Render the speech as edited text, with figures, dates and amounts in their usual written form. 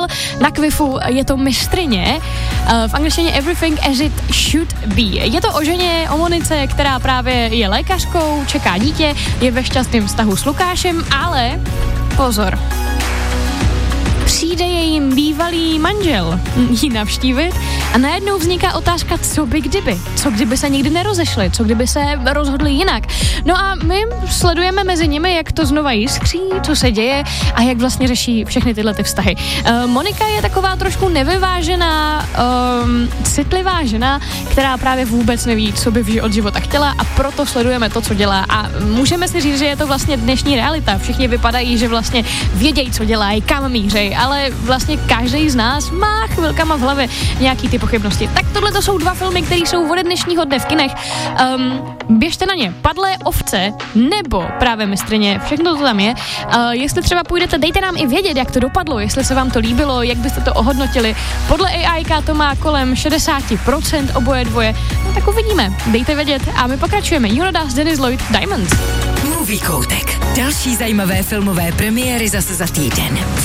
na Kvifu je to mistryně, v angličtině Everything as it should be. Je to o ženě, o Monice, která právě je lékařkou, čeká dítě, je ve šťastném vztahu s Lukášem, ale pozor, přijde jejím bývalý manžel jí navštívit a najednou vzniká otázka, co by kdyby? Co kdyby se nikdy nerozešli? Co kdyby se rozhodli jinak? No a my sledujeme mezi nimi, jak to znova jiskří, co se děje a jak vlastně řeší všechny tyhle ty vztahy. Monika je taková trošku nevyvážená, citlivá žena, která právě vůbec neví, co by od života chtěla a proto sledujeme to, co dělá. A můžeme si říct, že je to vlastně dnešní realita. Všichni vypadají, že vlastně vědějí, co dělají, kam míří, ale vlastně každý z nás má chvilkama v hlavě nějaký ty pochybnosti. Tak tohle to jsou dva filmy, které jsou ode dnešního dne v kinech. Běžte na ně. Padlé ovce nebo právě mistryně, všechno to tam je. Jestli třeba půjdete, dejte nám i vědět, jak to dopadlo, jestli se vám to líbilo, jak byste to ohodnotili. Podle AIK to má kolem 60% oboje dvoje. No tak uvidíme. Dejte vědět a my pokračujeme. Jonas, Dennis Lloyd, Diamonds. Movie Koutek. Další zajímavé filmové premiéry zase za týden.